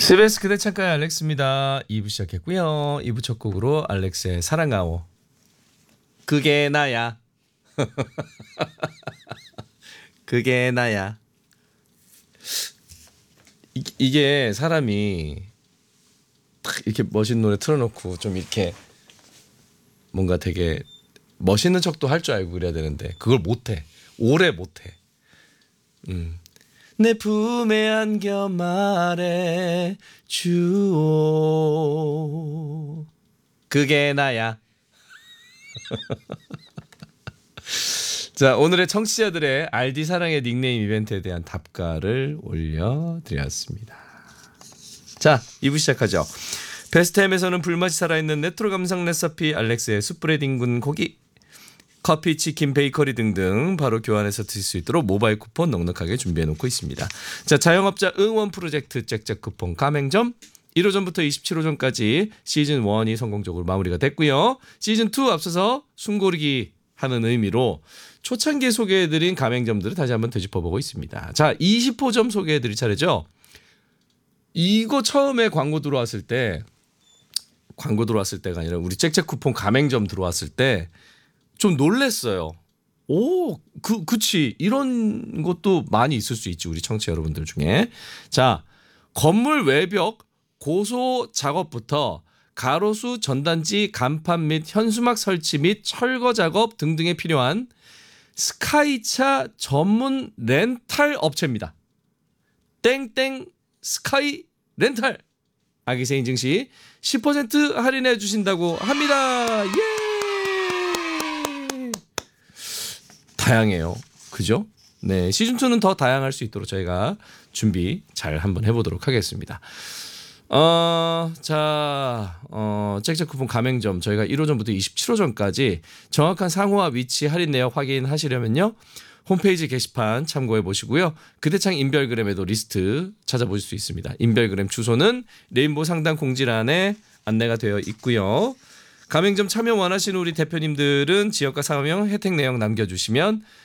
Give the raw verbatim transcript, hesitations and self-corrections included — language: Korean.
씨비에스 그대 창가의 알렉스입니다. 이 부 시작했고요. 이 부 첫 곡으로 알렉스의 사랑아오. 그게 나야. 그게 나야. 이, 이게 사람이 딱 이렇게 멋있는 노래 틀어놓고 좀 이렇게 뭔가 되게 멋있는 척도 할 줄 알고 그래야 되는데 그걸 못해. 오래 못해. 음. 내 품에 안겨 말해 주오. 그게 나야. 자, 오늘의 청취자들의 알디 사랑의 닉네임 이벤트에 대한 답가를 올려드렸습니다. 자, 이 부 시작하죠. 베스트햄에서는 불맛이 살아있는 레트로 감성 레시피 알렉스의 숯불에 뒹군 고기, 커피, 치킨, 베이커리 등등 바로 교환해서 드실 수 있도록 모바일 쿠폰 넉넉하게 준비해놓고 있습니다. 자, 자영업자 응원 프로젝트 잭잭 쿠폰 가맹점 일 호점부터 이십칠 호점까지 시즌 일이 성공적으로 마무리가 됐고요. 시즌 이 앞서서 숨고르기 하는 의미로 초창기에 소개해드린 가맹점들을 다시 한번 되짚어보고 있습니다. 자, 이십 호점 소개해드릴 차례죠. 이거 처음에 광고 들어왔을 때 광고 들어왔을 때가 아니라 우리 잭잭 쿠폰 가맹점 들어왔을 때 좀 놀랬어요. 오, 그, 그치. 이런 것도 많이 있을 수 있지. 우리 청취자 여러분들 중에. 자, 건물 외벽 고소 작업부터 가로수 전단지 간판 및 현수막 설치 및 철거 작업 등등에 필요한 스카이차 전문 렌탈 업체입니다. 땡땡 스카이 렌탈. 아기새 인증 시 십 퍼센트 할인해 주신다고 합니다. 예! 다양해요. 그죠? 네, 시즌이는 더 다양할 수 있도록 저희가 준비 잘 한번 해보도록 하겠습니다. 어, 자, 어, 잭잭 쿠폰 가맹점 저희가 일 호점부터 이십칠 호점까지 정확한 상호와 위치 할인 내역 확인하시려면요. 홈페이지 게시판 참고해 보시고요. 그대창 인별그램에도 리스트 찾아보실 수 있습니다. 인별그램 주소는 레인보우 상단 공지란에 안내가 되어 있고요. 가맹점 참여 원하시는 우리 대표님들은 지역과 상호명 혜택 내역 남겨주시면